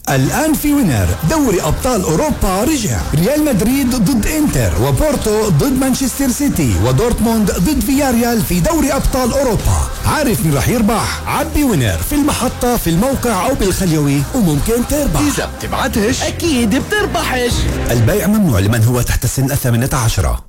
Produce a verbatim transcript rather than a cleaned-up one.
الآن في وينر دوري أبطال أوروبا رجع. ريال مدريد ضد إنتر، وبورتو ضد مانشستر سيتي، ودورتموند ضد فياريال في دوري أبطال أوروبا. عارف مين رح يربح؟ عبي وينر في المحطة، في الموقع أو بالخليوي، وممكن تربح. إذا بتبعتش أكيد بتربحش. البيع ممنوع لمن هو تحت السن الثامنة عشرة.